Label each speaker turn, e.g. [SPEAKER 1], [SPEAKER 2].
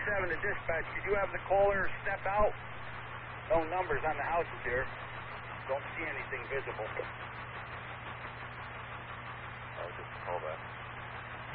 [SPEAKER 1] 237 to dispatch. Could you have the caller step out? No numbers on the houses here. Don't see anything visible.
[SPEAKER 2] I'll just call that.